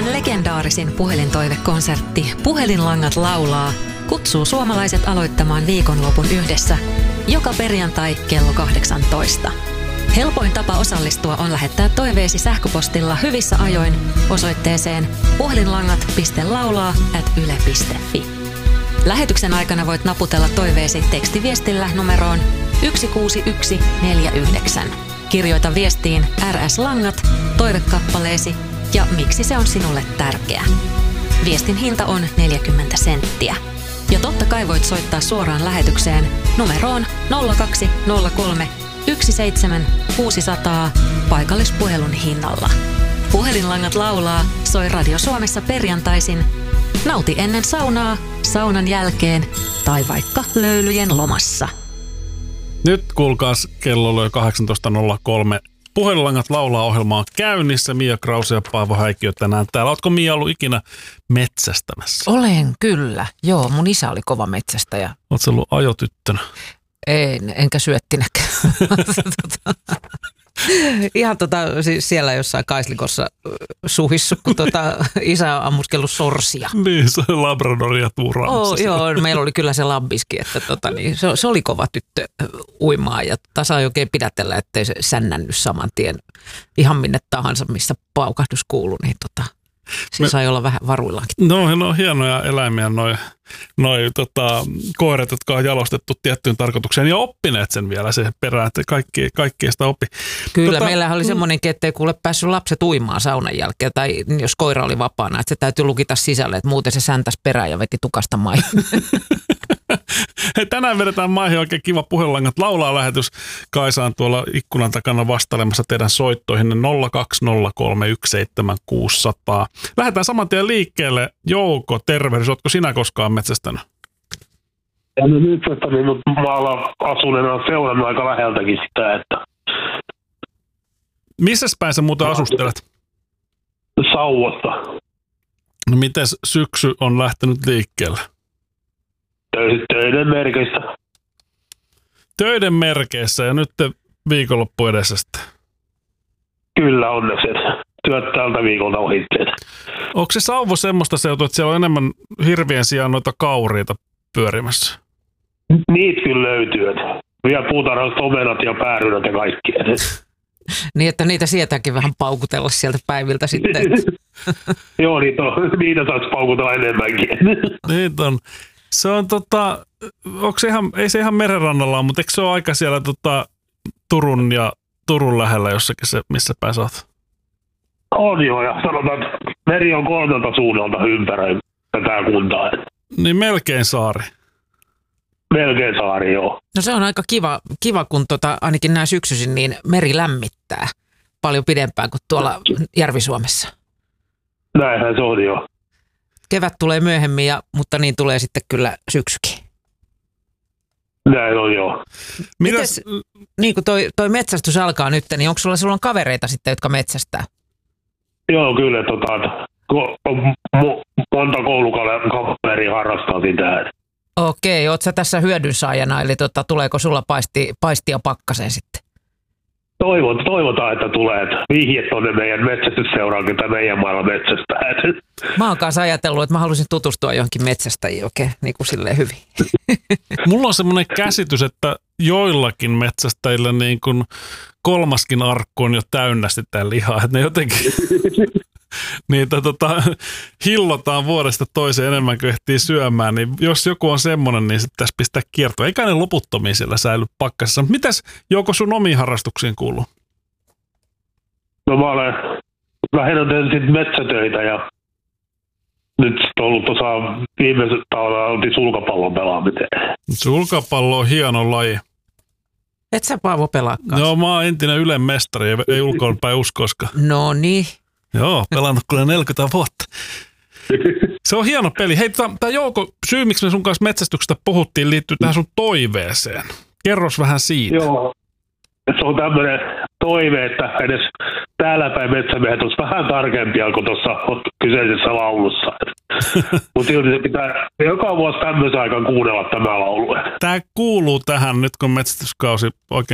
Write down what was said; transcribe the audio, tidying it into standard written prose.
Suomen legendaarisin puhelintoivekonsertti Puhelinlangat laulaa kutsuu suomalaiset aloittamaan viikonlopun yhdessä joka perjantai kello 18. Helpoin tapa osallistua on lähettää toiveesi sähköpostilla hyvissä ajoin osoitteeseen puhelinlangat.laulaa@yle.fi. Lähetyksen aikana voit naputella toiveesi tekstiviestillä numeroon 16149. Kirjoita viestiin RS Langat, toivekappaleesi ja miksi se on sinulle tärkeä. Viestin hinta on 40 senttiä. Ja totta kai voit soittaa suoraan lähetykseen numeroon 0203 17600 paikallispuhelun hinnalla. Puhelinlangat laulaa soi Radio Suomessa perjantaisin. Nauti ennen saunaa, saunan jälkeen tai vaikka löylyjen lomassa. Nyt kuulkaas, kello oli 18.03. Puhelinlangat laulaa -ohjelma on käynnissä. Mia Krause ja Paavo Häikiö tänään täällä. Ootko Mia ollut ikinä metsästämässä? Olen kyllä. Joo, mun isä oli kova metsästäjä. Ootko ollut ajotyttönä? Enkä syöttinäkään. Ihan siis siellä jossain Kaislikossa suhissu, kun isä on ammuskellut sorsia. Niin, se on Labradoria tuuraamassa. Joo, meillä oli kyllä se labbiski, että se oli kova tyttö uimaan ja sai oikein pidätellä, ettei se sännännyt saman tien ihan minne tahansa, missä paukahdus kuului, niin siinä sai olla vähän varuillaankin. No on hienoja eläimiä noi koirat, jotka on jalostettu tiettyyn tarkoitukseen ja oppineet sen vielä se perään, että kaikki sitä oppi. Kyllä, meillähän oli semmoinenkin, ettei kuule päässyt lapset uimaan saunan jälkeen, tai jos koira oli vapaana, että se täytyy lukita sisälle, että muuten se säntäsi perään ja veti tukasta maihin. Hei, tänään vedetään maihin oikein kiva Puhelinlangat laulaa -lähetys. Kaisa on tuolla ikkunan takana vastailemassa teidän soittoihinne 020317600. Lähdetään saman tien liikkeelle. Jouko, tervehdys. Ootko sinä koskaan metsästänyt? En ole metsästänyt, mutta maalla asuneena seurannut aika läheltäkin sitä, että... Missäs päin sä muuten asustelet? Sauvasta. No mites syksy on lähtenyt liikkeelle? Töiden merkeissä. Töiden merkeissä ja nyt viikonloppu edessä sitten. Kyllä onneksi. Työt tältä viikolta ohitteet. Onko se Sauvo semmoista seutua, että siellä on enemmän hirvien sijaan noita kauriita pyörimässä? Niitä kyllä löytyy. Vielä puutarhasta omenat ja päärynät ja kaikki. Niin, että niitä sietääkin vähän paukutella sieltä päiviltä sitten. Joo, niitä saisi paukutella enemmänkin. Niitä on. Se on onko se ei se ihan merenrannalla ole, mutta eikö se ole aika siellä Turun lähellä jossakin se, missä päin sä oot? On joo, ja sanotaan, että meri on 3 suunnalta ympäröi tätä kuntaa. Niin melkein saari. Melkein saari, joo. No se on aika kiva kun ainakin näin syksyisin, niin meri lämmittää paljon pidempään kuin tuolla Järvi-Suomessa. Näinhän se on, joo. Kevät tulee myöhemmin, mutta niin tulee sitten kyllä syksykin. Näin on, joo. Mites, niin kun toi metsästys alkaa nyt, niin onko sulla kavereita sitten, jotka metsästää? Joo, kyllä. Monta koulukaveria harrastaa sitä. Okei, oot sä tässä hyödynsaajana, eli tuleeko sulla paistia pakkaseen sitten? Toivotaan, että tulee. Vihje tuonne meidän metsästysseuraankin tai meidän mailla metsästää. Mä oon kanssa ajatellut, että mä haluaisin tutustua johonkin metsästäjiin oikein niin kuin silleen hyvin. Mulla on semmoinen käsitys, että joillakin metsästäjillä niin kuin 3. arkku on jo täynnä sitä lihaa, että ne jotenkin niitä hillotaan vuodesta toiseen enemmän kuin ehtii syömään, niin jos joku on semmoinen, niin sitten tässä pistää kiertoa. Eikä ne loputtomiin siellä säily pakkasessa. Mitäs Jouko sun omiin harrastuksiin kuuluu? No mä olen lähinnä tehnyt metsätöitä ja nyt on ollut viimeiset talvella oltiin sulkapallon pelaamiseen. Sulkapallo on hieno laji. Et sä Paavo pelaakaan? Joo, mä oon entinen Ylen mestari, ei ulkoonpäin uskoska. No niin. Joo, pelannut kyllä 40 vuotta. Se on hieno peli. Hei, tämä Jouko, syy miksi me sun kanssa metsästyksestä puhuttiin, liittyy tähän sun toiveeseen. Kerros vähän siitä. Joo, se on tämmöinen toive, että edes täällä päin metsämiehet olisi vähän tarkempia kuin tuossa kyseisessä laulussa. Mutta silti se pitää joka vuosi tämmöisen aikaan kuunnella tämä laulu. Tämä kuuluu tähän nyt, kun metsästyskausi oikein